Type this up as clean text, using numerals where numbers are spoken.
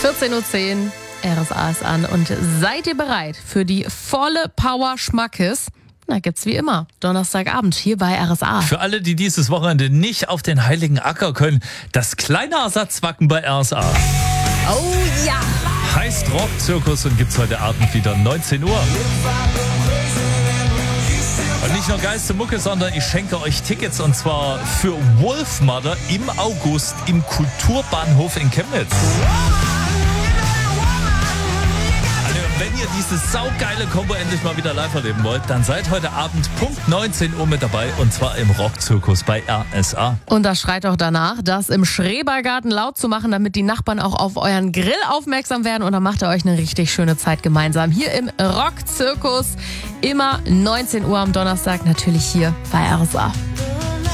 14.10 Uhr, RSA ist an. Und seid ihr bereit für die volle Power Schmackes? Na, gibt's wie immer, Donnerstagabend hier bei RSA. Für alle, die dieses Wochenende nicht auf den Heiligen Acker können, das kleine Ersatzwacken bei RSA. Oh ja! Heißt Rockzirkus und gibt's heute Abend wieder 19 Uhr. Und nicht nur geilste Mucke, sondern ich schenke euch Tickets und zwar für Wolfmother im August im Kulturbahnhof in Chemnitz. Also, wenn ihr diese saugeile Kombo endlich mal wieder live erleben wollt, dann seid heute Abend Punkt 19 Uhr mit dabei und zwar im Rockzirkus bei RSA. Und das schreit auch danach, das im Schrebergarten laut zu machen, damit die Nachbarn auch auf euren Grill aufmerksam werden und dann macht ihr euch eine richtig schöne Zeit gemeinsam. Hier im Rockzirkus, immer 19 Uhr am Donnerstag, natürlich hier bei RSA.